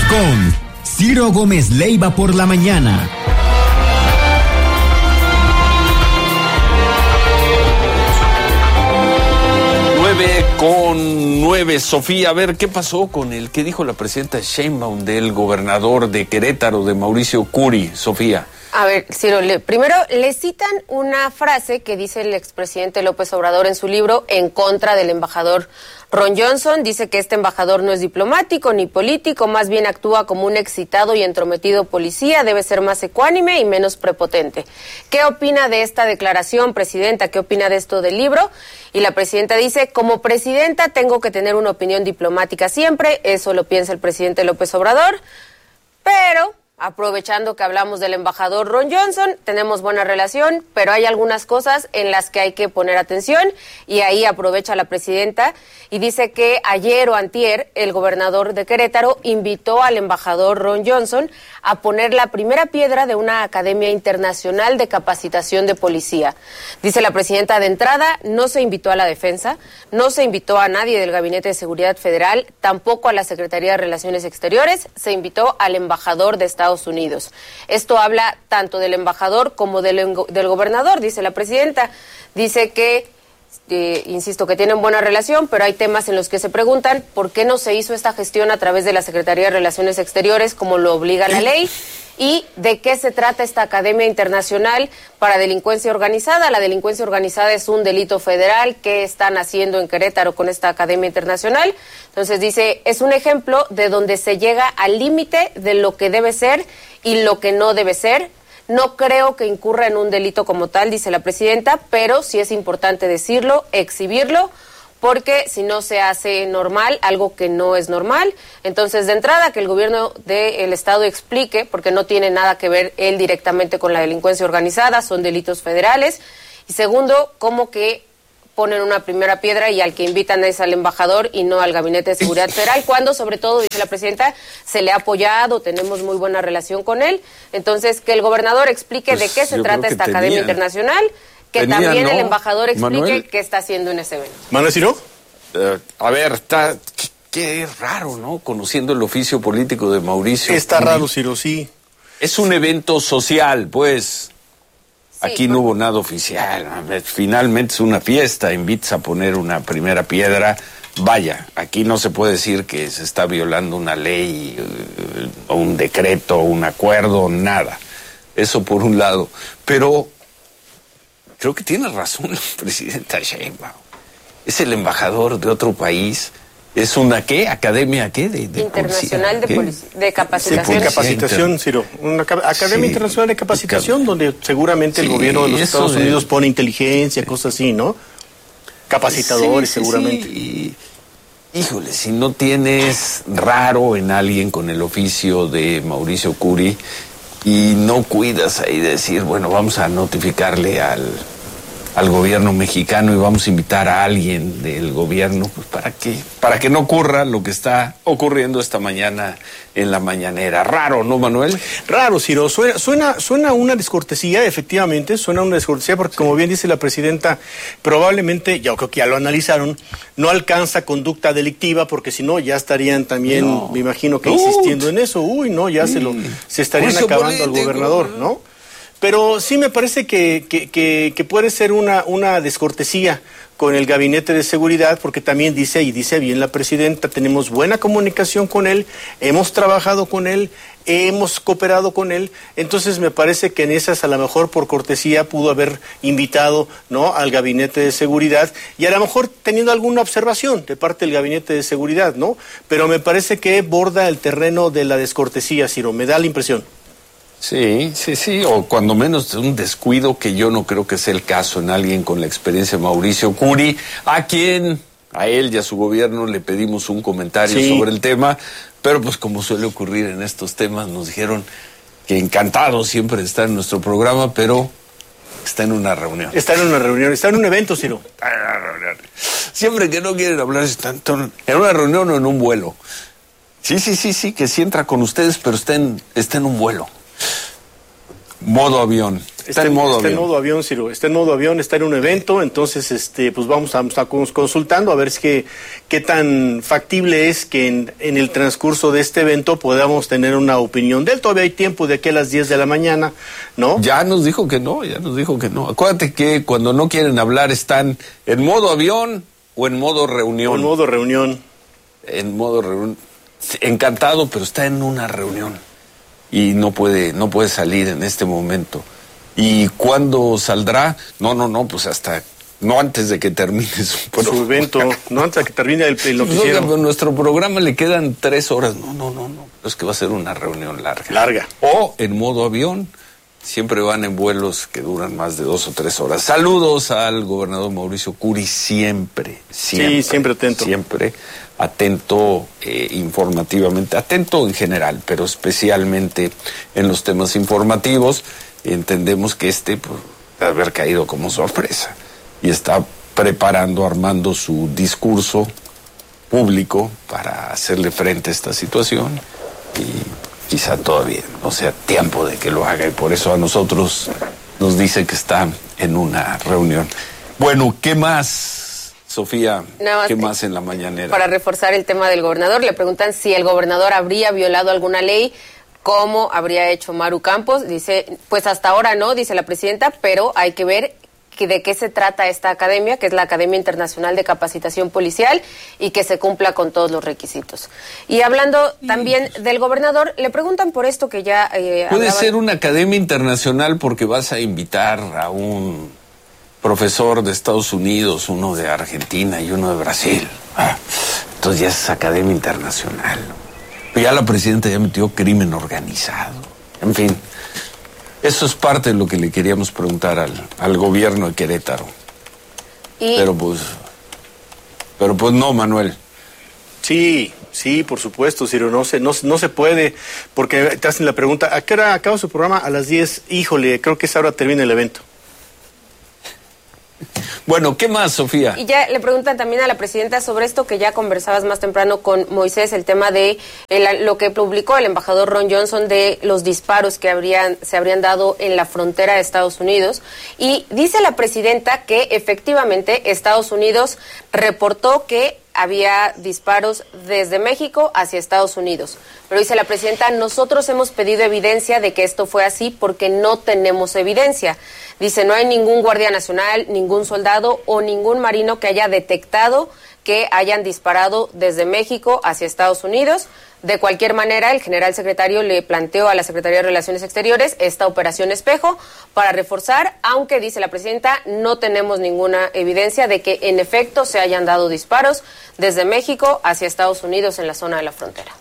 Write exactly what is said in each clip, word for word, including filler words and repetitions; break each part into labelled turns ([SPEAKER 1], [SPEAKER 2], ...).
[SPEAKER 1] con Ciro Gómez Leiva por la mañana.
[SPEAKER 2] nueve con nueve, Sofía, a ver, ¿qué pasó con el que dijo la presidenta Sheinbaum del gobernador de Querétaro, de Mauricio Curi, Sofía?
[SPEAKER 3] A ver, Ciro, le, primero le citan una frase que dice el expresidente López Obrador en su libro en contra del embajador Ron Johnson. Dice que este embajador no es diplomático ni político, más bien actúa como un excitado y entrometido policía, debe ser más ecuánime y menos prepotente. ¿Qué opina de esta declaración, presidenta? ¿Qué opina de esto del libro? Y la presidenta dice, como presidenta tengo que tener una opinión diplomática siempre, eso lo piensa el presidente López Obrador, pero... aprovechando que hablamos del embajador Ron Johnson, tenemos buena relación, pero hay algunas cosas en las que hay que poner atención y ahí aprovecha la presidenta y dice que ayer o antier el gobernador de Querétaro invitó al embajador Ron Johnson a poner la primera piedra de una academia internacional de capacitación de policía. Dice la presidenta, de entrada no se invitó a la defensa, no se invitó a nadie del Gabinete de Seguridad Federal, tampoco a la Secretaría de Relaciones Exteriores, se invitó al embajador de Estados Unidos. Esto habla tanto del embajador como del, del gobernador, dice la presidenta. Dice que, eh, insisto, que tienen buena relación, pero hay temas en los que se preguntan por qué no se hizo esta gestión a través de la Secretaría de Relaciones Exteriores como lo obliga la ley. ¿Y de qué se trata esta Academia Internacional para Delincuencia Organizada? La delincuencia organizada es un delito federal. ¿Qué están haciendo en Querétaro con esta Academia Internacional? Entonces dice, es un ejemplo de donde se llega al límite de lo que debe ser y lo que no debe ser. No creo que incurra en un delito como tal, dice la presidenta, pero sí es importante decirlo, exhibirlo, porque si no se hace normal, algo que no es normal. Entonces, de entrada, que el gobierno del Estado explique, porque no tiene nada que ver él directamente con la delincuencia organizada, son delitos federales. Y segundo, cómo que ponen una primera piedra y al que invitan es al embajador y no al Gabinete de Seguridad Federal, cuando, sobre todo, dice la presidenta, se le ha apoyado, tenemos muy buena relación con él. Entonces, que el gobernador explique pues de qué se trata esta tenía. Academia Internacional, que Tenía, también ¿no? el embajador explique Manuel, qué está haciendo en ese evento.
[SPEAKER 4] ¿Manuel Ciro?
[SPEAKER 2] Uh, a ver, está, qué, qué raro, ¿no? Conociendo el oficio político de Mauricio.
[SPEAKER 4] Está Curi. Raro, Ciro, sí.
[SPEAKER 2] Es un evento social, pues. Sí, Aquí no hubo nada oficial. Finalmente es una fiesta, invitas a poner una primera piedra. Vaya, aquí no se puede decir que se está violando una ley, o un decreto, un acuerdo, nada. Eso por un lado. Pero... creo que tiene razón la presidenta Sheinbaum. Es el embajador de otro país. ¿Es una qué? ¿Academia qué? De, de
[SPEAKER 3] Internacional de, Polic- de Capacitación.
[SPEAKER 4] Sí, de capacitación, Ciro. Una ca- Academia sí, Internacional de Capacitación, donde seguramente sí, el gobierno de los Estados de... Unidos pone inteligencia, cosas así, ¿no? Capacitadores, sí, sí, seguramente.
[SPEAKER 2] Sí. Y, híjole, si no tienes raro en alguien con el oficio de Mauricio Curi, y no cuidas ahí de decir, bueno, vamos a notificarle al, al gobierno mexicano y vamos a invitar a alguien del gobierno, pues para que, para que no ocurra lo que está ocurriendo esta mañana en la mañanera. Raro, ¿no, Manuel?
[SPEAKER 4] Raro, Ciro. Suena, suena, suena una descortesía, efectivamente, suena una descortesía porque, como bien dice la presidenta, probablemente, yo creo que ya lo analizaron, no alcanza conducta delictiva porque si no ya estarían también, no. me imagino que insistiendo uh, en eso. Uy, no, ya sí. se lo se estarían Uy, acabando al gobernador, ¿no? Pero sí me parece que, que, que, que puede ser una, una descortesía con el Gabinete de Seguridad, porque también dice, y dice bien la presidenta, tenemos buena comunicación con él, hemos trabajado con él, hemos cooperado con él, entonces me parece que en esas a lo mejor por cortesía pudo haber invitado, ¿no?, al Gabinete de Seguridad, y a lo mejor teniendo alguna observación de parte del Gabinete de Seguridad, ¿no? Pero me parece que borda el terreno de la descortesía, Ciro, me da la impresión.
[SPEAKER 2] Sí, sí, sí, o cuando menos un descuido, que yo no creo que sea el caso en alguien con la experiencia de Mauricio Curi, a quien, a él y a su gobierno le pedimos un comentario sí. sobre el tema, pero pues como suele ocurrir en estos temas, nos dijeron que encantado siempre de estar en nuestro programa, pero está en una reunión.
[SPEAKER 4] Está en una reunión, está en un evento, Ciro.
[SPEAKER 2] Está en una reunión. Siempre que no quieren hablar, están en una reunión o en un vuelo. Sí, sí, sí, sí, que sí entra con ustedes, pero está en, está en un vuelo. Modo avión.
[SPEAKER 4] Está, en modo está avión. en modo avión, Ciro. Está en modo avión, está en un evento, entonces este, pues vamos a estar consultando a ver si qué, qué tan factible es que en, en el transcurso de este evento podamos tener una opinión de él. Todavía hay tiempo de aquí a las diez de la mañana, ¿no?
[SPEAKER 2] Ya nos dijo que no, ya nos dijo que no. Acuérdate que cuando no quieren hablar están en modo avión o en modo reunión.
[SPEAKER 4] O en modo reunión.
[SPEAKER 2] En modo reunión. Encantado, pero está en una reunión y no puede, no puede salir en este momento. ¿Y cuándo saldrá? No, no, no, pues hasta, no antes de que termine su,
[SPEAKER 4] su evento, no antes de que termine el, el noticiero.
[SPEAKER 2] No, nuestro programa le quedan tres horas. No, no, no, no, es que va a ser una reunión larga.
[SPEAKER 4] Larga.
[SPEAKER 2] O en modo avión, siempre van en vuelos que duran más de dos o tres horas. Saludos al gobernador Mauricio Curi, siempre, siempre.
[SPEAKER 4] Sí, siempre atento.
[SPEAKER 2] Siempre atento eh, informativamente, atento en general, pero especialmente en los temas informativos. Entendemos que este pues, debe haber caído como sorpresa y está preparando, armando su discurso público para hacerle frente a esta situación y quizá todavía no sea tiempo de que lo haga y por eso a nosotros nos dice que está en una reunión. Bueno, ¿qué más, Sofía?
[SPEAKER 3] Más
[SPEAKER 2] ¿Qué más en la mañanera?
[SPEAKER 3] Para reforzar el tema del gobernador, le preguntan si el gobernador habría violado alguna ley. ¿Cómo habría hecho Maru Campos? Dice, pues hasta ahora no, dice la presidenta, pero hay que ver que de qué se trata esta academia, que es la Academia Internacional de Capacitación Policial, y que se cumpla con todos los requisitos. Y hablando también del gobernador, le preguntan por esto que ya... Eh,
[SPEAKER 2] Puede
[SPEAKER 3] hablaban...
[SPEAKER 2] ser una academia internacional porque vas a invitar a un profesor de Estados Unidos, uno de Argentina y uno de Brasil. Ah, entonces ya es academia internacional, ¿no? Ya la presidenta ya metió crimen organizado. En fin, eso es parte de lo que le queríamos preguntar al, al gobierno de Querétaro. ¿Y? Pero pues, pero pues no, Manuel.
[SPEAKER 4] Sí, sí, por supuesto, Ciro, no se, no, no se puede, porque te hacen la pregunta, ¿a qué hora acaba su programa? A las diez, híjole, creo que esa hora termina el evento.
[SPEAKER 2] Bueno, ¿qué más, Sofía?
[SPEAKER 3] Y ya le preguntan también a la presidenta sobre esto que ya conversabas más temprano con Moisés, el tema de el, lo que publicó el embajador Ron Johnson de los disparos que habrían se habrían dado en la frontera de Estados Unidos. Y dice la presidenta que efectivamente Estados Unidos reportó que había disparos desde México hacia Estados Unidos. Pero dice la presidenta, nosotros hemos pedido evidencia de que esto fue así porque no tenemos evidencia. Dice, no hay ningún guardia nacional, ningún soldado o ningún marino que haya detectado que hayan disparado desde México hacia Estados Unidos. De cualquier manera, el general secretario le planteó a la Secretaría de Relaciones Exteriores esta operación espejo para reforzar, aunque dice la presidenta, no tenemos ninguna evidencia de que en efecto se hayan dado disparos desde México hacia Estados Unidos en la zona de la frontera.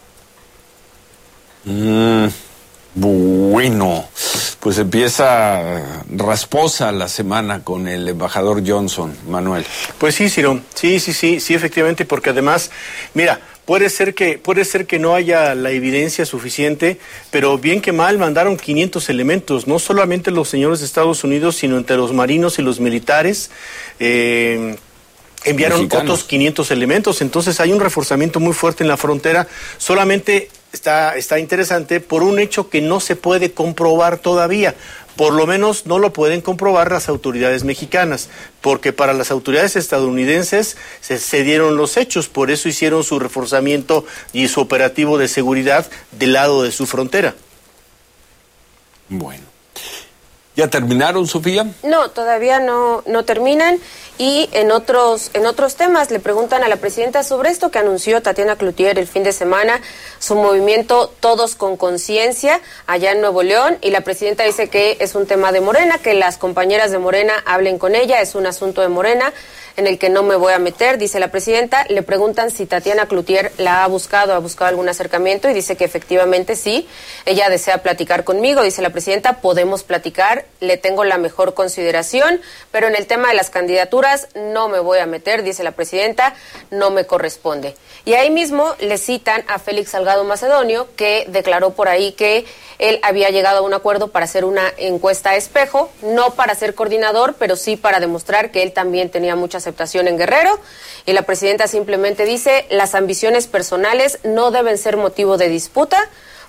[SPEAKER 2] Mm, bueno, pues empieza rasposa la semana con el embajador Johnson, Manuel.
[SPEAKER 4] Pues sí, Ciro, sí, sí, sí, sí, efectivamente, porque además, mira, Puede ser que puede ser que no haya la evidencia suficiente, pero bien que mal mandaron quinientos elementos, no solamente los señores de Estados Unidos, sino entre los marinos y los militares. Eh, enviaron Mexicanos. Otros quinientos elementos, entonces hay un reforzamiento muy fuerte en la frontera. Solamente está, está interesante por un hecho que no se puede comprobar todavía. Por lo menos no lo pueden comprobar las autoridades mexicanas, porque para las autoridades estadounidenses se, se dieron los hechos, por eso hicieron su reforzamiento y su operativo de seguridad del lado de su frontera.
[SPEAKER 2] Bueno. ¿Ya terminaron, Sofía?
[SPEAKER 3] No, todavía no, no terminan. Y en otros, en otros temas le preguntan a la presidenta sobre esto que anunció Tatiana Cloutier el fin de semana, su movimiento Todos con Conciencia allá en Nuevo León, y la presidenta dice que es un tema de Morena, que las compañeras de Morena hablen con ella, es un asunto de Morena en el que no me voy a meter, dice la presidenta. Le preguntan si Tatiana Cloutier la ha buscado, ha buscado algún acercamiento, y dice que efectivamente sí, ella desea platicar conmigo, dice la presidenta, podemos platicar, le tengo la mejor consideración, pero en el tema de las candidaturas no me voy a meter, dice la presidenta, no me corresponde. Y ahí mismo le citan a Félix Salgado Macedonio, que declaró por ahí que él había llegado a un acuerdo para hacer una encuesta a espejo, no para ser coordinador, pero sí para demostrar que él también tenía mucha aceptación en Guerrero. Y la presidenta simplemente dice, las ambiciones personales no deben ser motivo de disputa,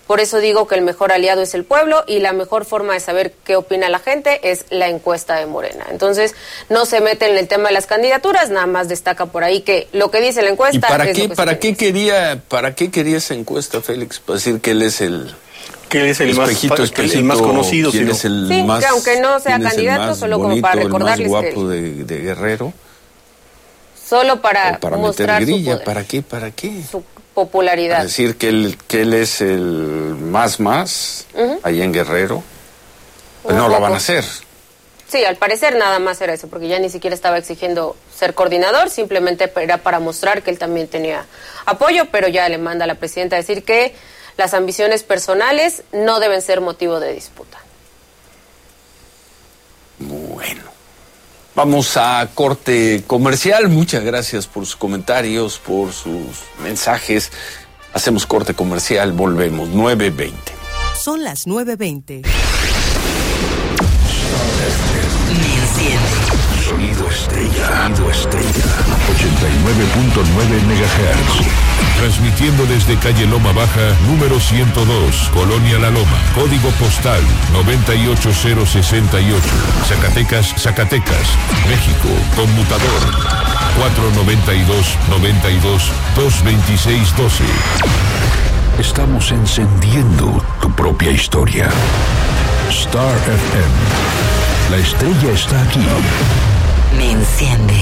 [SPEAKER 3] Por eso digo que el mejor aliado es el pueblo y la mejor forma de saber qué opina la gente es la encuesta de Morena. Entonces, no se mete en el tema de las candidaturas, nada más destaca por ahí que lo que dice la encuesta
[SPEAKER 2] ¿Y para
[SPEAKER 3] es
[SPEAKER 2] qué,
[SPEAKER 3] lo que
[SPEAKER 2] para qué quería, para qué quería esa encuesta, Félix? Para decir que él es el
[SPEAKER 4] que él es el,
[SPEAKER 2] espejito,
[SPEAKER 4] más,
[SPEAKER 2] espejito,
[SPEAKER 4] es el más conocido,
[SPEAKER 2] ¿quién
[SPEAKER 4] sino?
[SPEAKER 2] es el
[SPEAKER 3] sí,
[SPEAKER 2] más,
[SPEAKER 3] que aunque no sea
[SPEAKER 2] quién es el
[SPEAKER 3] candidato,
[SPEAKER 2] más
[SPEAKER 3] solo como
[SPEAKER 2] bonito,
[SPEAKER 3] para
[SPEAKER 2] el
[SPEAKER 3] recordarles
[SPEAKER 2] más
[SPEAKER 3] que
[SPEAKER 2] guapo de, de Guerrero?
[SPEAKER 3] Solo para,
[SPEAKER 2] O para
[SPEAKER 3] mostrar
[SPEAKER 2] meter grilla,
[SPEAKER 3] su poder,
[SPEAKER 2] ¿para qué? ¿Para qué?
[SPEAKER 3] su popularidad.
[SPEAKER 2] Para decir que él, que él es el más más, uh-huh, ahí en Guerrero. Pues no lo van a hacer.
[SPEAKER 3] Sí, al parecer nada más era eso, porque ya ni siquiera estaba exigiendo ser coordinador, simplemente era para mostrar que él también tenía apoyo, pero ya le manda a la presidenta a decir que las ambiciones personales no deben ser motivo de disputa.
[SPEAKER 2] Bueno, vamos a corte comercial. Muchas gracias por sus comentarios, por sus mensajes. Hacemos corte comercial, volvemos, nueve veinte.
[SPEAKER 5] Son las nueve veinte.
[SPEAKER 6] Sonido estrella. Sonido estrella. ochenta y nueve punto nueve megahertz. Transmitiendo desde calle Loma Baja, número ciento dos, Colonia La Loma. Código postal noventa y ocho cero sesenta y ocho. Zacatecas, Zacatecas, México. Conmutador cuatro noventa y dos noventa y dos dos veintiséis doce. Estamos encendiendo tu propia historia. Star F M. La estrella está aquí.
[SPEAKER 5] Me enciende.